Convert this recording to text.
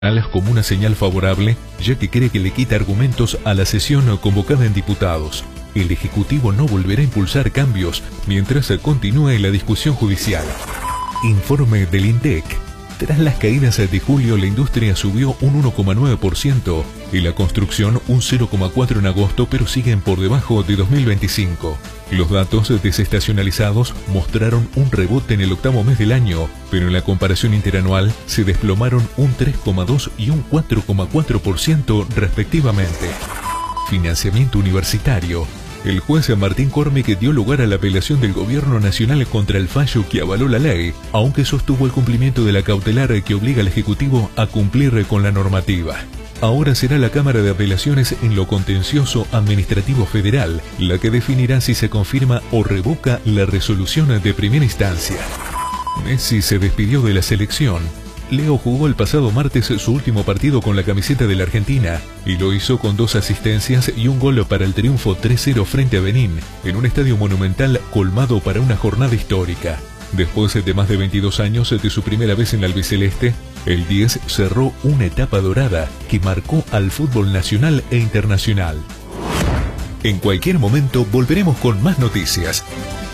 como una señal favorable, ya que cree que le quita argumentos a la sesión convocada en diputados. El Ejecutivo no volverá a impulsar cambios mientras continúe la discusión judicial. Informe del INDEC. Tras las caídas de julio, la industria subió un 1,9% y la construcción un 0,4% en agosto, pero siguen por debajo de 2025. Los datos desestacionalizados mostraron un rebote en el octavo mes del año, pero en la comparación interanual se desplomaron un 3,2% y un 4,4% respectivamente. Financiamiento universitario. El juez Martín Cormick dio lugar a la apelación del Gobierno Nacional contra el fallo que avaló la ley, aunque sostuvo el cumplimiento de la cautelar que obliga al Ejecutivo a cumplir con la normativa. Ahora será la Cámara de Apelaciones en lo contencioso administrativo federal la que definirá si se confirma o revoca la resolución de primera instancia. Messi se despidió de la selección. Leo jugó el pasado martes su último partido con la camiseta de la Argentina y lo hizo con 2 asistencias y un gol para el triunfo 3-0 frente a Benín, en un estadio monumental colmado para una jornada histórica. Después de más de 22 años de su primera vez en la albiceleste, el 10 cerró una etapa dorada que marcó al fútbol nacional e internacional. En cualquier momento volveremos con más noticias.